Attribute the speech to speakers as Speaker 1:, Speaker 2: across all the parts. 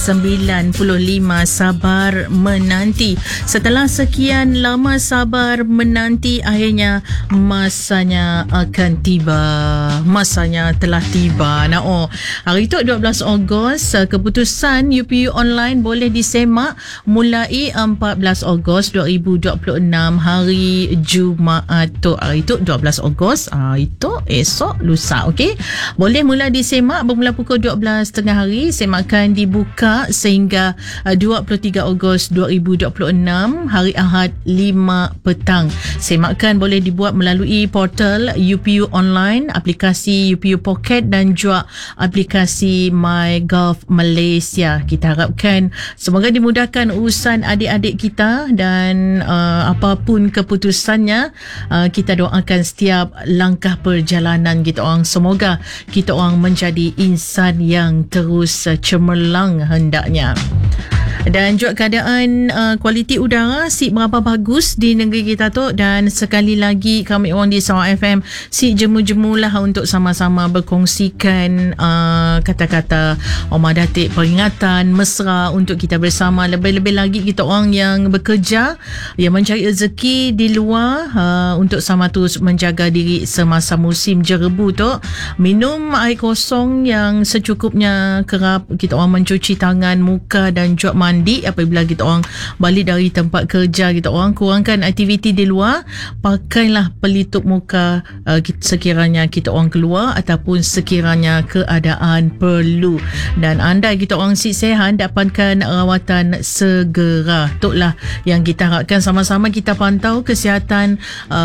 Speaker 1: sabar menanti. Setelah sekian lama sabar menanti, akhirnya masanya akan tiba. Masanya telah tiba. Hari itu 12 Ogos, keputusan UPU online boleh disemak mulai 14 Ogos 2026 hari Jumaat tu. Hari itu 12 Ogos, itu esok lusa, okey. Boleh mula disemak bermula pukul 12 tengah hari. Semakan dibuka sehingga 23 Ogos 2026 hari Ahad 5 petang. Semakan boleh dibuat melalui portal UPU online, aplikasi UPU Pocket dan juga aplikasi MyGov Malaysia. Kita harapkan semoga dimudahkan urusan adik-adik kita dan apapun keputusannya, kita doakan setiap langkah perjalanan kita orang. Semoga kita orang menjadi insan yang terus cemerlang hendaknya. Dan juga keadaan kualiti udara berapa bagus di negeri kita tu. Dan sekali lagi kami orang di Sarawak FM jemu-jemulah untuk sama-sama berkongsikan kata-kata Omar Datik, peringatan mesra untuk kita bersama. Lebih-lebih lagi kita orang yang bekerja, yang mencari rezeki di luar, untuk sama terus menjaga diri semasa musim jerebu tu. Minum air kosong yang secukupnya, kerap kita orang mencuci tangan, muka dan juga mandi apabila kita orang balik dari tempat kerja. Kita orang kurangkan aktiviti di luar, pakailah pelitup muka sekiranya kita orang keluar ataupun sekiranya keadaan perlu. Dan andai kita orang sihat, dapatkan rawatan segera. Itulah yang kita harapkan. Sama-sama kita pantau kesihatan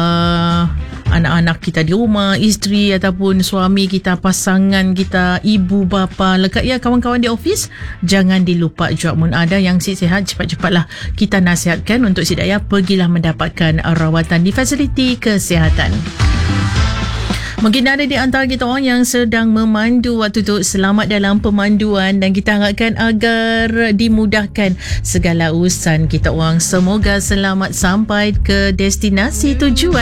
Speaker 1: anak-anak kita di rumah, isteri ataupun suami kita, pasangan kita, ibu bapa, lekat ya kawan-kawan di office. Jangan dilupa juga, mun ada yang sihat, cepat-cepatlah kita nasihatkan untuk si daya pergilah mendapatkan rawatan di fasiliti kesihatan. Mungkin ada di antara kita orang yang sedang memandu waktu tu. Selamat dalam pemanduan dan kita harapkan agar dimudahkan segala urusan kita orang. Semoga selamat sampai ke destinasi tujuan.